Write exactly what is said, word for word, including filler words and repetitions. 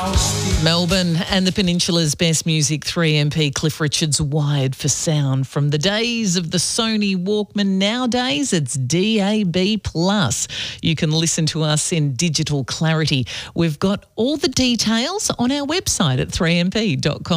Melbourne and the Peninsula's best music, three M P Cliff Richard's Wired for Sound. From the days of the Sony Walkman, nowadays it's D A B plus. You can listen to us in digital clarity. We've got all the details on our website at three m p dot com.